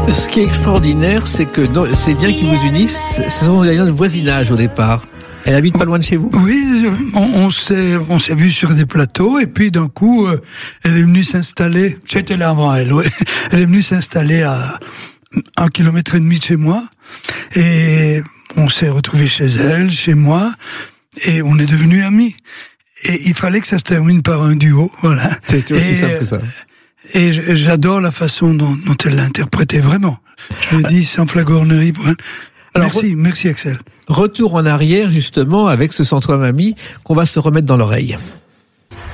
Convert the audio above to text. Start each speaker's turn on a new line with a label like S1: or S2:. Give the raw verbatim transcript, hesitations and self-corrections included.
S1: Ce qui est extraordinaire, c'est que non, ces liens qui vous unissent, ce sont des liens de voisinage au départ. Elle habite pas loin de chez vous?
S2: Oui, on, on s'est on s'est vu sur des plateaux et puis d'un coup, euh, elle est venue s'installer. J'étais là avant elle, oui. Elle est venue s'installer à un kilomètre et demi de chez moi et on s'est retrouvés chez elle, chez moi, et on est devenus amis. Et il fallait que ça se termine par un duo, voilà.
S1: C'est aussi
S2: et,
S1: simple que ça.
S2: Et j'adore la façon dont, dont elle l'a interprété, vraiment. Je le dis sans flagornerie. Pour elle. Alors, merci, re- merci Axel.
S1: Retour en arrière, justement, avec ce Sans toi mamie qu'on va se remettre dans l'oreille.